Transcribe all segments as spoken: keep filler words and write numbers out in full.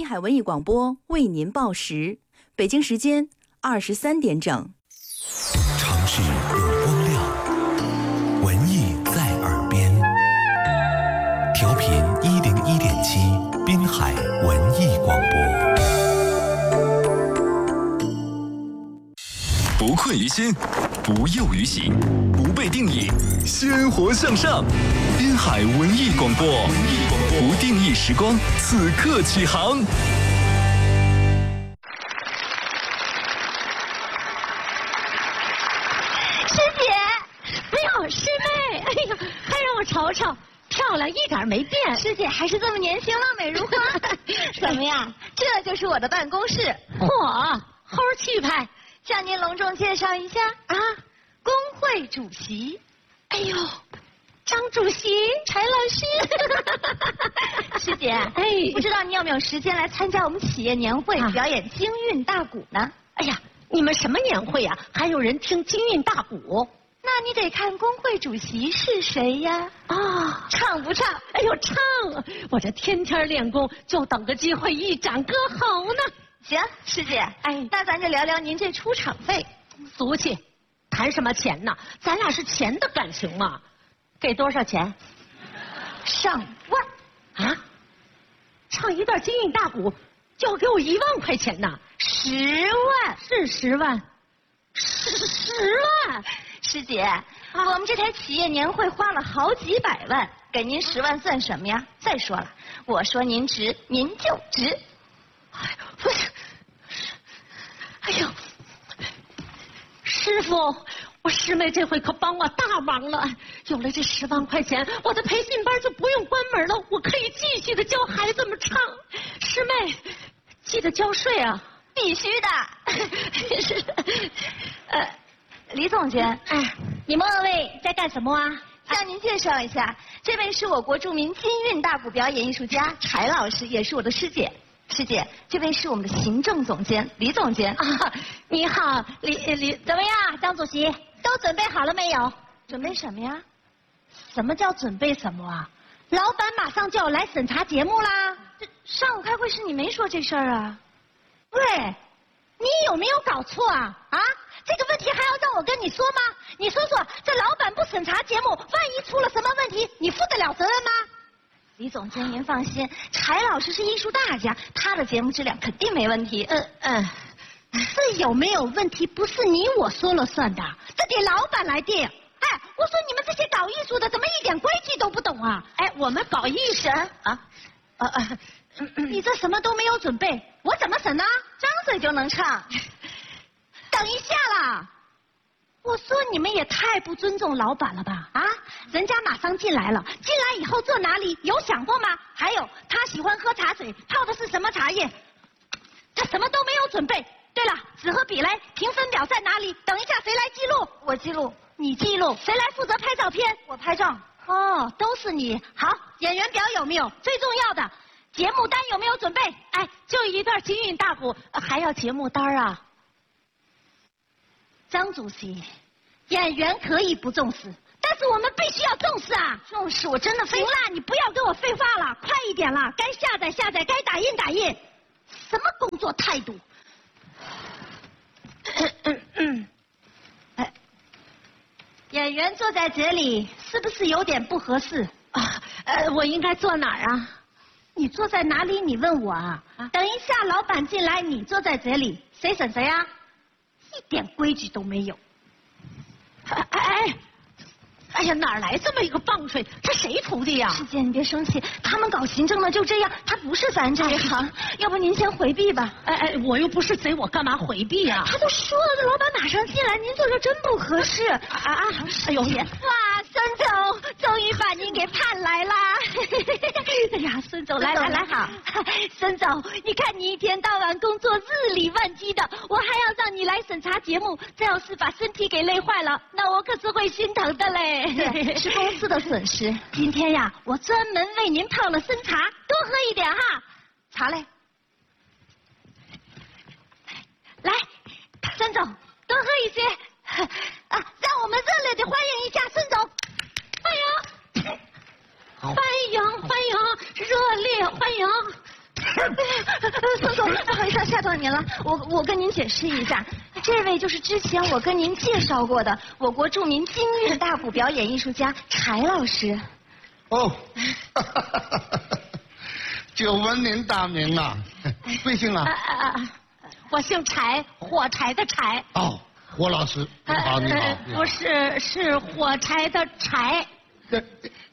海文艺广播为您报时，北京时间二十三点整。 城市有光亮，文艺在耳边。调频一零一点七，滨海文艺广播。 不困于心，不囿于行，不被定义，鲜活向上。滨海文艺广播，不定义时光，此刻起航。 师姐，哎呦，师妹，哎呦，还让我瞅瞅，漂亮一点没变。 师姐还是这么年轻，貌美如花。怎么样？这就是我的办公室。 嚯，齁气派！ 向您隆重介绍一下啊，工会主席。 哎呦，张主席，柴老师。师姐，哎，不知道你有没有时间来参加我们企业年会，表演京韵大鼓呢？ 哎呀，你们什么年会呀？还有人听京韵大鼓？ 那你得看工会主席是谁呀？ 啊， 唱不唱？ 哎呦，唱！我这天天练功，就等个机会一展歌喉呢。 行，师姐，哎，那咱就聊聊您这出场费。 俗气，谈什么钱呢？咱俩是钱的感情嘛。给多少钱？ 上万啊！唱一段京韵大鼓就要给我一万块钱呢？ 十万是十万，十十万。 师姐，啊、我们这台企业年会花了好几百万，给您十万算什么呀？再说了，我说您值，您就值。 哎呦，不是，哎呦，师傅，我师妹这回可帮我大忙了。有了这十万块钱，我的培训班就不用关门了，我可以继续的教孩子们唱。师妹，记得交税啊！ 必须的。是，呃，李总监， 哎，你们二位在干什么啊？ 向您介绍一下，这位是我国著名京韵大鼓表演艺术家柴老师，也是我的师姐。师姐，这位是我们的行政总监李总监啊，你好，李李，怎么样，张主席，都准备好了没有？ 准备什么呀？ 什么叫准备什么啊？老板马上就要来审查节目啦。 这上午开会时你没说这事儿啊？ 喂，你有没有搞错啊？啊，这个问题还要让我跟你说吗？你说说，这老板不审查节目，万一出了什么问题，你负得了责任吗？ 李总监，您放心，柴老师是艺术大家，他的节目质量肯定没问题。 嗯嗯，这有没有问题不是你我说了算的，这得老板来定。哎，我说你们这些搞艺术的怎么一点规矩都不懂啊？哎，我们搞艺术啊，啊啊，你这什么都没有准备，我怎么审呢？ 张嘴就能唱。 等一下啦！我说你们也太不尊重老板了吧？啊，人家马上进来了，进来以后坐哪里有想过吗？还有，他喜欢喝茶水，泡的是什么茶叶？他什么都没有准备。对了，纸和笔来，评分表在哪里？等一下谁来记录？ 我记录。 你记录。谁来负责拍照片？ 我拍照。 哦，都是你。好，演员表有没有？最重要的，节目单有没有准备？哎，就一段京韵大鼓，还要节目单啊？张主席，演员可以不重视，但是我们必须要重视啊！ 重视，我真的非…… 行啦，你不要跟我废话了，快一点啦！该下载下载，该打印打印。什么工作态度？嗯嗯嗯。哎，演员坐在这里是不是有点不合适啊？呃，我应该坐哪儿啊？你坐在哪里？你问我啊？啊等一下，老板进来，你坐在这里，谁审谁啊？一点规矩都没有。哎哎哎呀，哪来这么一个棒槌？他谁徒弟呀？ 师姐，你别生气，他们搞行政的就这样，他不是咱这一行。哎、要不您先回避吧。 哎哎，我又不是贼，我干嘛回避啊？ 他都说了，这老板马上进来，您坐这真不合适啊啊！哎呦， 哇，孙总终于把您给盼来啦！ 哎呀，孙总，来来来，好， 孙总，你看你一天到晚工作日理万机的，我还要让你来审查节目，这要是把身体给累坏了，那我可是会心疼的嘞。 是公司的损失。 今天呀，我专门为您泡了参茶，多喝一点哈。茶嘞，来，孙总多喝一些啊！让我们热烈的欢迎一下孙总，欢迎，欢迎欢迎，热烈欢迎。 孙总，不好意思吓到您了。我我跟您解释一下，这位就是之前我跟您介绍过的我国著名京韵大鼓表演艺术家柴老师。 哦，久闻您大名啊，贵姓啊？ 啊啊我姓柴，火柴的柴。 哦，火老师，你好，你好。你好不是，是火柴的柴。 这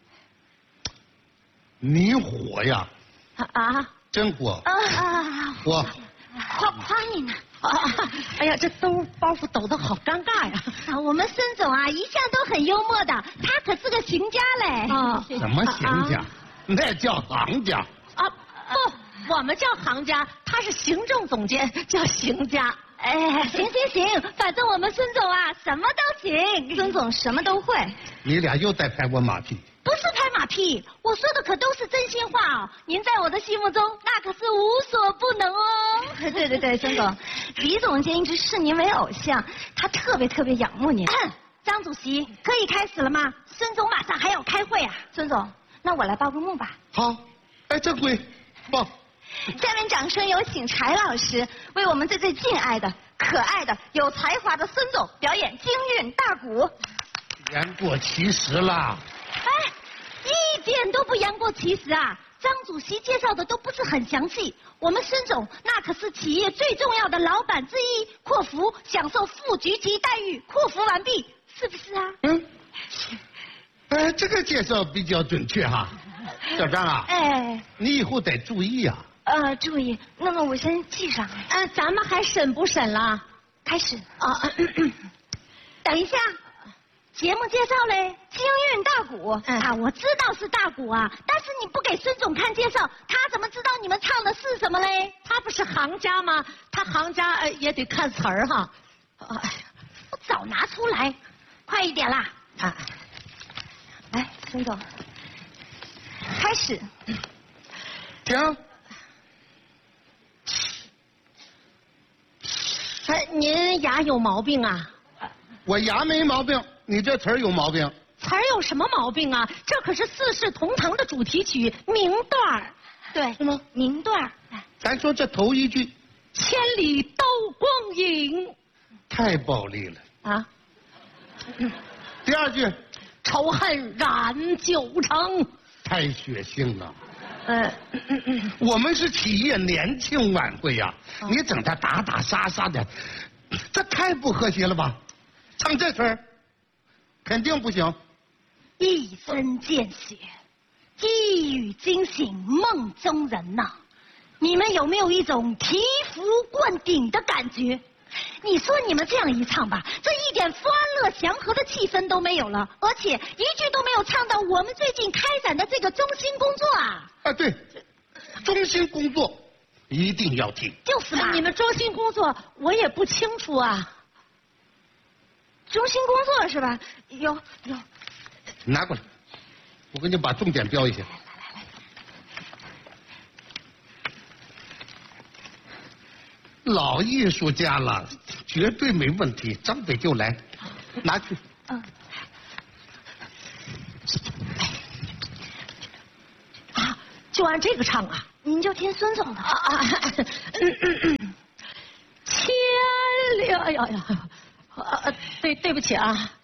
你火呀？ 啊？ 真火。 啊， 火。 夸夸你呢。 啊！哎呀，这兜包袱抖得好尴尬呀！ 啊，我们孙总啊，一向都很幽默的，他可是个行家嘞。 啊， 什么行家？那叫行家。 啊不，我们叫行家，他是行政总监，叫行家。 哎，行行行，反正我们孙总啊，什么都行。孙总什么都会。 你俩又在拍我马屁。 不是拍马屁，我说的可都是真心话哦。您在我的心目中那可是无所不能哦。对对对，孙总，李总监一直视您为偶像，他特别特别仰慕您。张主席，可以开始了吗？孙总马上还要开会啊。孙总，那我来报个幕吧。 好，哎，正规，报。 下面掌声有请柴老师为我们最最敬爱的、可爱的、有才华的孙总表演京韵大鼓。 言过其实啦。 哎，一点都不言过其实啊！张主席介绍的都不是很详细。我们孙总那可是企业最重要的老板之一，扩服享受副局级待遇，扩服完毕，是不是啊？ 嗯。哎，这个介绍比较准确哈。小张啊。 哎。 你以后得注意啊。 呃，注意。那么我先记上。 呃，咱们还审不审了？ 开始啊。 等一下。节目介绍嘞，京韵大鼓、嗯、啊，我知道是大鼓啊，但是你不给孙总看介绍，他怎么知道你们唱的是什么嘞？ 他不是行家吗？他行家呃也得看词儿哈。 哎，我早拿出来，快一点啦！啊，来，孙总，开始。 停。 哎，您牙有毛病啊？ 我牙没毛病。你这词儿有毛病， 词儿有什么毛病啊？这可是四世同堂的主题曲名段儿， 对， 是吗？ 名段儿。 咱说这头一句， 千里刀光影， 太暴力了啊。 嗯、第二句， 仇恨染九成， 太血腥了。 呃，嗯嗯、 我们是企业年庆晚会呀、啊，哦、你整他打打杀杀的，这太不和谐了吧？唱这词儿。肯定不行。 一针见血，一语惊醒梦中人呐、啊！你们有没有一种醍醐灌顶的感觉？你说你们这样一唱吧，这一点欢乐祥和的气氛都没有了，而且一句都没有唱到我们最近开展的这个中心工作啊！ 啊，对，中心工作一定要听。 就是嘛， 你们中心工作我也不清楚啊。 中心工作是吧？有有， 拿过来，我给你把重点标一下。老艺术家了，绝对没问题，张嘴就来，拿去。嗯。 啊，就按这个唱啊？ 您就听孙总的啊啊！嗯嗯嗯，千里，哎呀呀！呃，对，对不起啊，